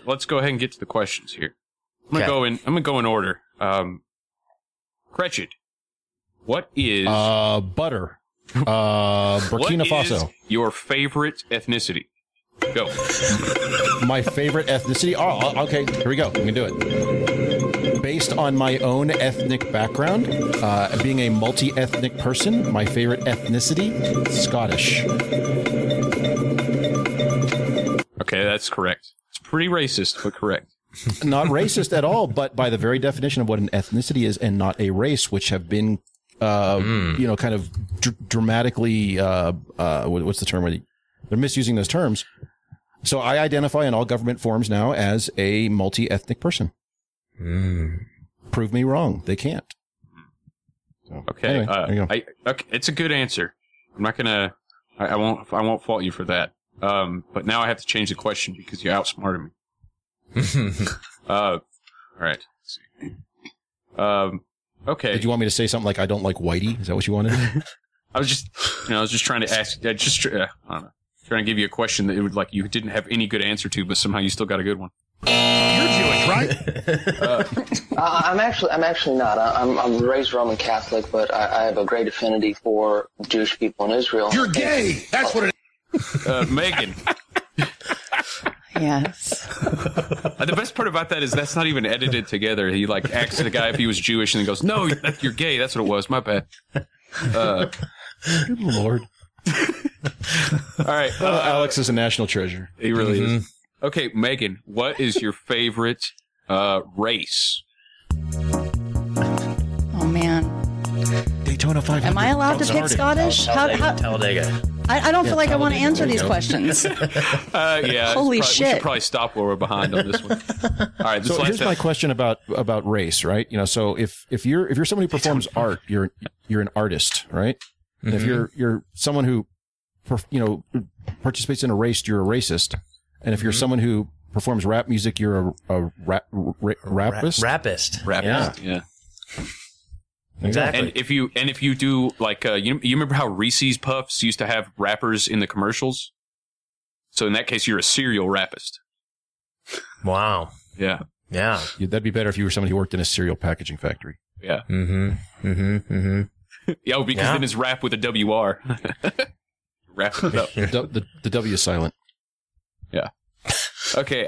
let's go ahead and get to the questions here. I'm gonna go in order. Cretched, what is butter? Burkina Faso. Is your favorite ethnicity? Go. My favorite ethnicity? Oh, okay. Here we go. We can do it. Based on my own ethnic background, being a multi-ethnic person, my favorite ethnicity, Scottish. Okay, that's correct. It's pretty racist, but correct. Not racist at all, but by the very definition of what an ethnicity is and not a race, which have been, kind of dramatically, what's the term? They're misusing those terms. So I identify in all government forms now as a multi-ethnic person. Prove me wrong. They can't. So, okay. Anyway, okay. It's a good answer. I'm not gonna. I won't fault you for that. But now I have to change the question because you outsmarted me. All right. Let's see. Okay. Did you want me to say something like I don't like whitey? Is that what you wanted? I was just trying to ask. I don't know. Trying to give you a question that it would you didn't have any good answer to, but somehow you still got a good one. You're Jewish, right? I'm actually not. I'm raised Roman Catholic, but I have a great affinity for Jewish people in Israel. You're gay. That's what it is. Megan. Yes. The best part about that is that's not even edited together. He asks the guy if he was Jewish and then goes, "No, you're gay. That's what it was. My bad." Good Lord. All right. Alex is a national treasure. He really is. Okay, Megan, what is your favorite race? Oh, man. Daytona 500. Am I allowed to pick Scottish? Talladega. I don't feel like I want to answer these questions. Yeah. Holy shit. We should probably stop where we're behind on this one. All right. So here's my question about race, right? So if you're somebody who performs art, you're an artist, right? And if you're someone who, participates in a race, you're a racist. And if you're someone who performs rap music, you're a rapist. Rapist. Yeah. Exactly. And if you do you remember how Reese's Puffs used to have rappers in the commercials? So in that case, you're a serial rapist. Wow. Yeah. Yeah. That'd be better if you were somebody who worked in a cereal packaging factory. Yeah. Yeah, because then it's rap with a WR. Wrap it up. The W is silent. Yeah. Okay.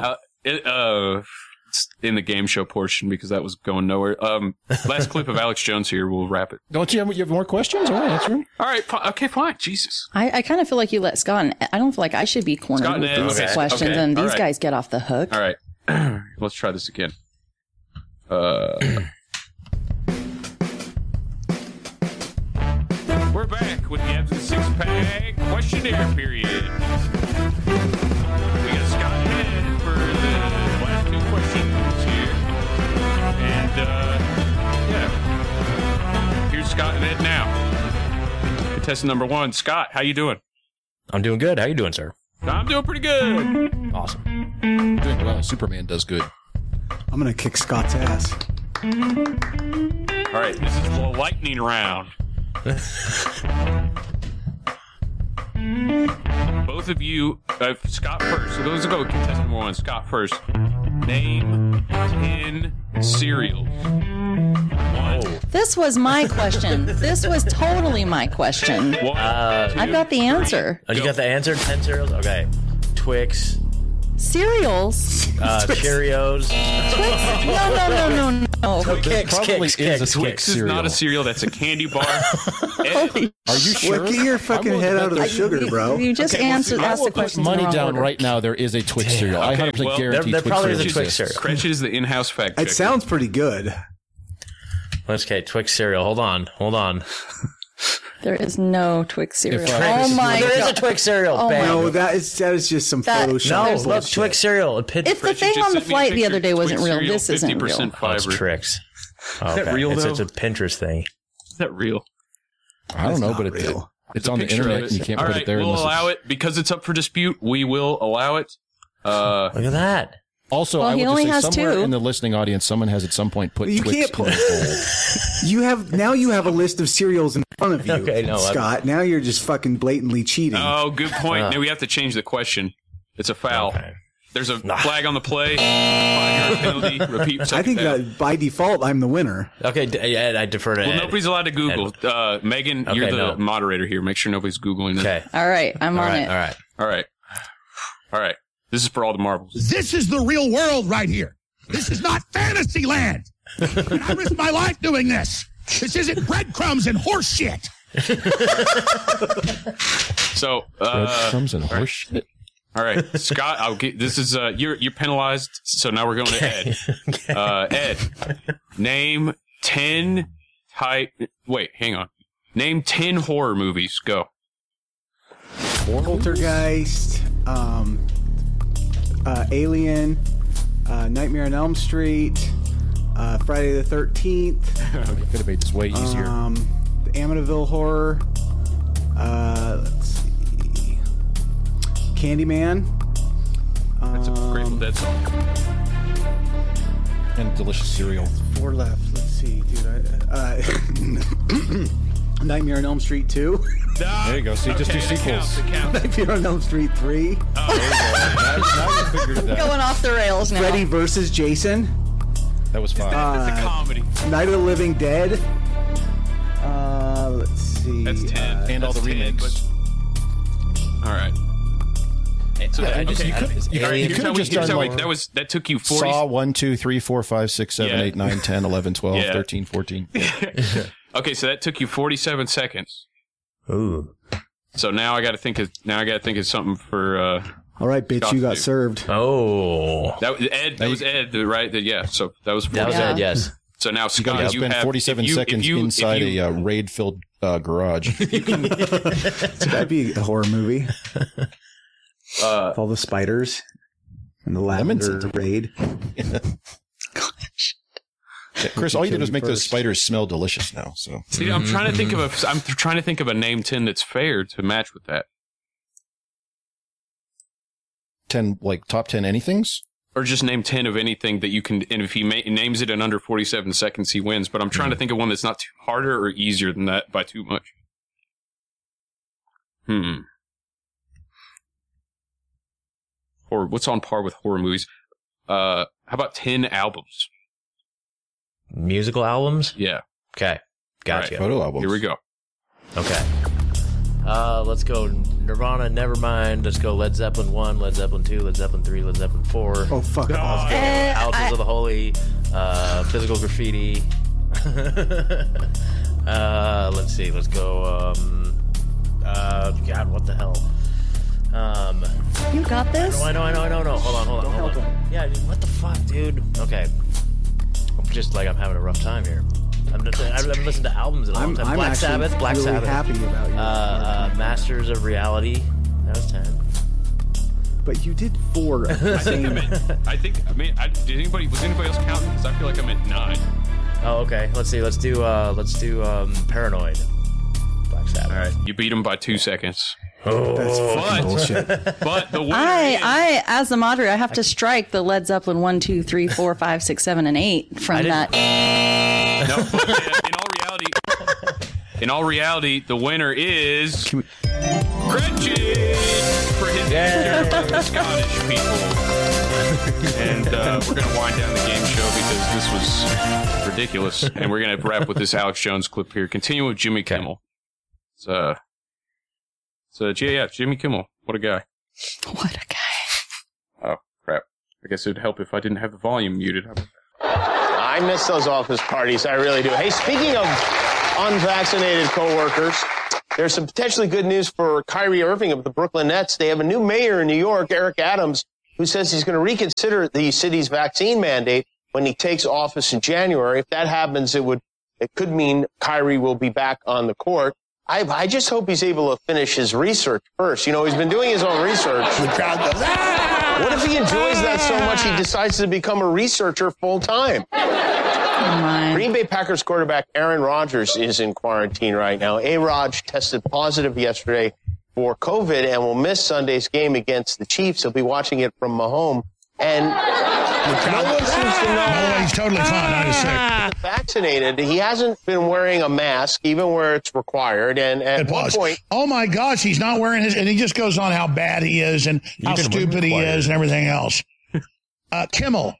In the game show portion because that was going nowhere. Last clip of Alex Jones here. We'll wrap it. Don't you have more questions? All right, answer them. All right. Okay, fine. Jesus. I kind of feel like you let Scott, and I don't feel like I should be cornered with these questions, and these guys get off the hook. All right. Let's try this again. We're back with the Absent Six Pack questionnaire period. We got Scott ahead for the last two questions here. And, here's Scott and Ed now. Contestant number one, Scott, how you doing? I'm doing good. How you doing, sir? I'm doing pretty good. Awesome. Doing well. Superman does good. I'm going to kick Scott's ass. All right, this is the lightning round. Both of you, Scott first. So those go contestant number one. Scott first. Name 10 cereals. This was my question. This was totally my question. I've got the answer. Oh, you got the answer? 10 cereals? Okay. Twix. Cereals? Cheerios. Twix? No. Twix is not a cereal. That's a candy bar. Are you sure? Get your fucking head out of the sugar, bro. You just asked the question. Money down right now. There is a Twix cereal. I 100% guarantee there probably is a Twix Twix cereal. Cretch is the in-house fact checker. It sounds pretty good. Okay, Twix cereal. Hold on. There is no Twix cereal. Oh my God. There is a Twix cereal. Oh no, that is just some Photoshop. No, look, Twix cereal. If the thing on the flight the other day wasn't real, this isn't real. Oh, it's tricks. Is that real, though? It's a Pinterest thing. Is that real? I don't know, but it's on the internet and you can't put it there. We'll allow it. Because it's up for dispute, we will allow it. Look at that. Also, I would just say somewhere in the listening audience, someone has at some point put Twix in a bowl. You have a list of cereals in front of you, okay, no, Scott. Now you're just fucking blatantly cheating. Oh, good point. Now we have to change the question. It's a foul. Okay. There's a flag on the play. 5-yard penalty. Repeat. I think that by default, I'm the winner. Okay, Ed, I defer to Ed. Well, nobody's allowed to Google. Megan, you're the moderator here. Make sure nobody's Googling it. Okay. All right, I'm on it. All right. This is for all the marbles. This is the real world right here. This is not fantasy land. And I risk my life doing this. This isn't breadcrumbs and horse shit. So, breadcrumbs and horse shit. All right, Scott. This is you're penalized. So now we're going to Ed. Ed, name 10 Wait, hang on. Name 10 horror movies. Go. Poltergeist, Alien, Nightmare on Elm Street, Friday the 13th. Could have made this way easier. The Amityville Horror. Let's see. Candyman. That's a Grateful Dead song. And delicious cereal. 4 left. Let's see, dude. Nightmare on Elm Street 2. There you go. See, just do sequels. Nightmare on Elm Street 3. Now you figured it out. Going off the rails now. Freddy versus Jason. That was fine. That's a comedy. Night of the Living Dead. Let's see. That's 10. And all the remakes. All right. So Yeah, okay. You could have just done like that took you 40. Saw 1, 2, 3, 4, 5, 6, 7, 8, 9, 10, 11, 12, 13, 14. Okay, so that took you 47 seconds. Ooh. So now I got to think of something for. All right, bitch, Scott you got to do. served. Oh. That was Ed. That was Ed, right? Yeah. So that was 47. That was Ed. Yes. So now You Scott, got to spend 47 seconds inside a raid-filled garage. That'd be a horror movie. With all the spiders and the lavender raid. Chris, all you did was make those spiders smell delicious now. So see, I'm trying to think of a name 10 that's fair to match with that. 10, like top 10 anythings? Or just name 10 of anything that you can, and if he names it in under 47 seconds, he wins. But I'm trying to think of one that's not too harder or easier than that by too much. Or what's on par with horror movies? How about 10 albums? Musical albums? Yeah. Okay. Gotcha. Right. Photo albums. Here we go. Okay. Let's go Nirvana, Nevermind. Let's go Led Zeppelin 1, Led Zeppelin 2, Led Zeppelin 3, Led Zeppelin 4. Oh, fuck off. Houses of the Holy, Physical Graffiti. Let's see. Let's go, God, what the hell? You got this? I know. Hold on. Yeah, dude, what the fuck, dude? Okay. I'm just like, I'm having a rough time here. I haven't listened to albums in a long time. Black Sabbath. Really happy about you. Masters of Reality. That was 10. But you did 4 of the same. Was anybody else counting? Because I feel like I'm at 9. Oh, okay. Let's see. Let's do Paranoid. Black Sabbath. All right. You beat him by 2 seconds. Oh, That's fucking bullshit. But the winner I, as the moderator, I have to strike the Led Zeppelin 1, 2, 3, 4, 5, 6, 7, and 8 from that. No, but in all reality, the winner is Gretchen for his picture of the Scottish people. And we're going to wind down the game show because this was ridiculous. And we're going to wrap with this Alex Jones clip here. Continue with Jimmy Kimmel. Jimmy Kimmel. What a guy. What a guy. Oh, crap. I guess it would help if I didn't have the volume muted. I miss those office parties. I really do. Hey, speaking of unvaccinated coworkers, there's some potentially good news for Kyrie Irving of the Brooklyn Nets. They have a new mayor in New York, Eric Adams, who says he's going to reconsider the city's vaccine mandate when he takes office in January. If that happens, it could mean Kyrie will be back on the court. I just hope he's able to finish his research first. You know, he's been doing his own research. The crowd goes, ah! What if he enjoys that so much he decides to become a researcher full time? Green Bay Packers quarterback Aaron Rodgers is in quarantine right now. A-Rod tested positive yesterday for COVID and will miss Sunday's game against the Chiefs. He'll be watching it from home. And one seems to know. No, he's totally fine. I was sick. Vaccinated, he hasn't been wearing a mask even where it's required. And at one point, oh my gosh, he's not wearing his, and he just goes on how bad he is and how stupid he is and everything else. Kimmel,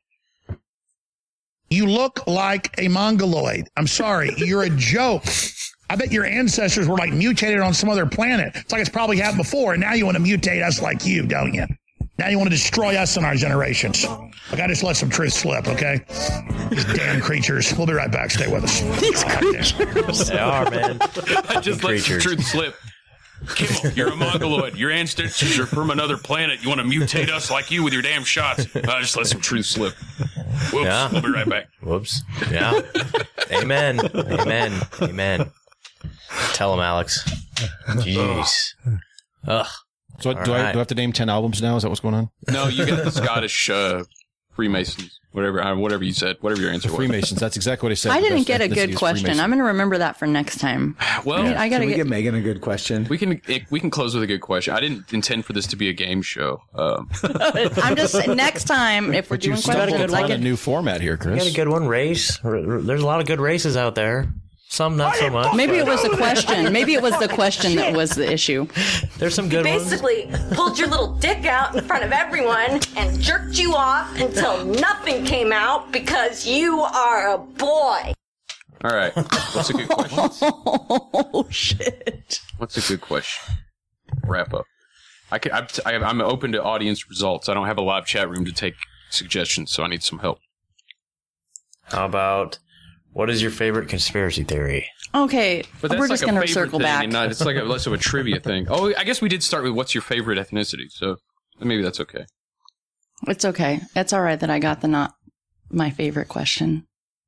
you look like a mongoloid. I'm sorry, you're a joke. I bet your ancestors were like mutated on some other planet. It's like it's probably happened before, and now you want to mutate us like you, don't you? Now you want to destroy us and our generations. Like, I just let some truth slip, okay? These damn creatures. We'll be right back. Stay with us. These creatures. They are, man. I just let some truth slip. Kimmel, you're a mongoloid. Your ancestors are from another planet. You want to mutate us like you with your damn shots. I just let some truth slip. Whoops. Yeah. We'll be right back. Whoops. Yeah. Amen. Amen. Amen. Tell him, Alex. Jeez. Ugh. So do I have to name 10 albums now? Is that what's going on? No, you got the Scottish Freemasons. Whatever you said. Whatever your answer was. Freemasons. That's exactly what I said. I didn't get a good question. I'm going to remember that for next time. Well, I got to get Megan a good question. We can close with a good question. I didn't intend for this to be a game show. I'm just next time if we're doing questions. I get a new format here, Chris. You got a good one. Race. There's a lot of good races out there. Some not so much. Maybe it was the question. Maybe it was the question that was the issue. There's some good ones. Basically pulled your little dick out in front of everyone and jerked you off until nothing came out because you are a boy. All right. What's a good question? Oh, shit. What's a good question? Wrap up. I'm open to audience results. I don't have a live chat room to take suggestions, so I need some help. How about... what is your favorite conspiracy theory? Okay, but that's we're like just going to circle back. It's like less of a trivia thing. Oh, I guess we did start with what's your favorite ethnicity, so maybe that's okay. It's okay. It's all right that I got the not my favorite question.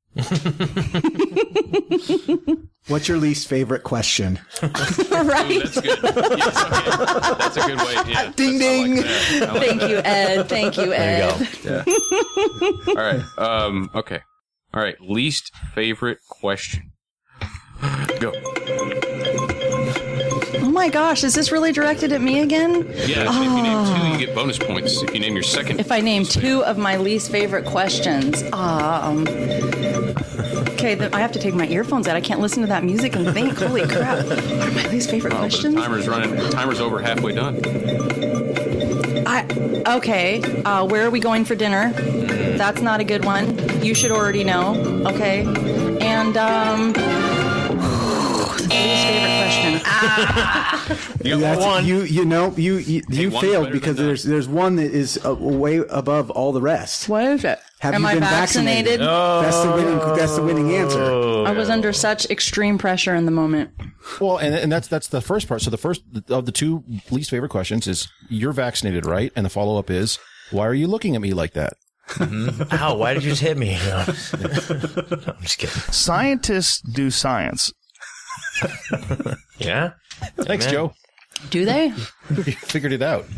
What's your least favorite question? Right. Ooh, that's good. Yes, okay. That's a good way. Yeah. Ding ding. Like Thank you, Ed. Thank you, Ed. There you go. Yeah. All right. Okay. All right, least favorite question. Go. Oh my gosh, is this really directed at me again? Yeah, if you name 2, you get bonus points. If you name your second. If I name 2 of my least favorite questions. Okay, I have to take my earphones out. I can't listen to that music and think. Holy crap. What are my least favorite questions? The timer's over halfway done. Okay, where are we going for dinner? That's not a good one. You should already know. Okay. And, least favorite question. You got one. You failed because there's one that is way above all the rest. What is it? Am I vaccinated? No. That's the winning answer. I was under such extreme pressure in the moment. Well, and that's the first part. So the first of the 2 least favorite questions is you're vaccinated, right? And the follow up is why are you looking at me like that? Mm-hmm. Ow! Why did you just hit me? No, I'm just kidding. Scientists do science. Yeah. Thanks, Joe. Do they? You figured it out.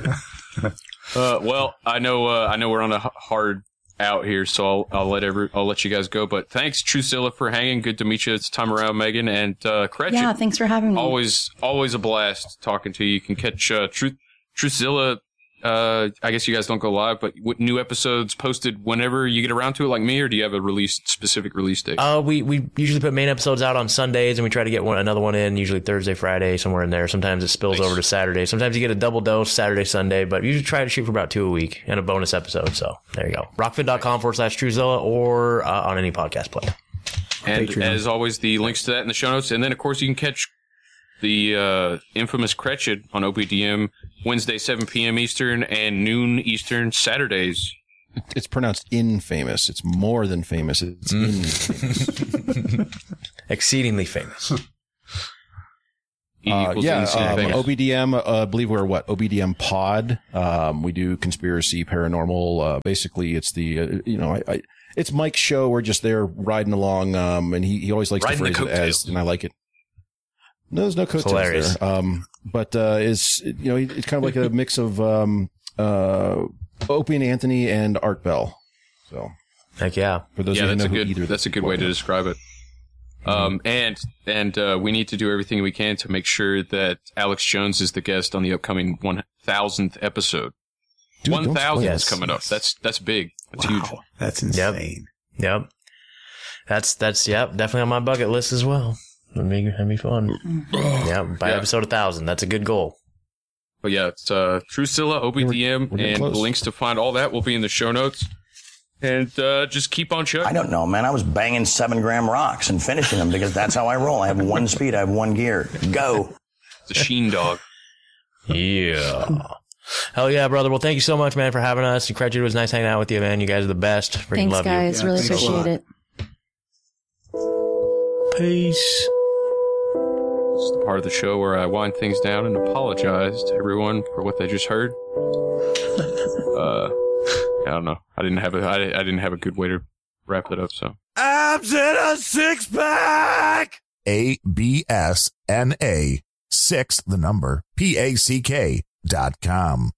Well, I know we're on a hard out here, so I'll let you guys go. But thanks, Trucilla, for hanging. Good to meet you this time around, Megan and Cretchen. Yeah, thanks for having me. Always a blast talking to you. You can catch Trucilla. I guess you guys don't go live, but new episodes posted whenever you get around to it, like me, or do you have a specific release date? We usually put main episodes out on Sundays, and we try to get another one in, usually Thursday, Friday, somewhere in there. Sometimes it spills over to Saturday. Sometimes you get a double dose Saturday, Sunday, but we usually try to shoot for about 2 a week and a bonus episode. So there you go. Rockfin.com/Truezilla or on any podcast player. And as always, the links to that in the show notes. And then, of course, you can catch the infamous Cretchen on OBDM Wednesday, 7 p.m. Eastern and noon Eastern Saturdays. It's pronounced infamous. It's more than famous. It's infamous. Exceedingly famous. OBDM, I believe we're OBDM Pod. We do conspiracy, paranormal. Basically, it's the, it's Mike's show. We're just there riding along. And he always likes to phrase it as, and I like it. No, there's no coattails there. But it's kind of like a mix of Opie and Anthony and Art Bell. So, heck yeah. For those who know that's a good way to describe it. And we need to do everything we can to make sure that Alex Jones is the guest on the upcoming 1000th episode. 1,000 is coming up. That's big. That's huge. That's insane. Yep. That's definitely on my bucket list as well. That'd be fun. By episode 1,000. That's a good goal. But yeah, it's Truezilla, OBDM, we're and close. the links to find all that will be in the show notes. And just keep on chugging. I don't know, man. I was banging 7-gram rocks and finishing them because that's how I roll. I have one speed. I have one gear. Go. It's a Sheen dog. Yeah. Hell yeah, brother. Well, thank you so much, man, for having us. Craig, it was nice hanging out with you, man. You guys are the best. Freaking Thanks, love guys. you. Really appreciate it. Peace. This is the part of the show where I wind things down and apologize to everyone for what they just heard. I don't know. I didn't have a good way to wrap it up. So abs in a 6-pack. ABSNA 6 PACK.com.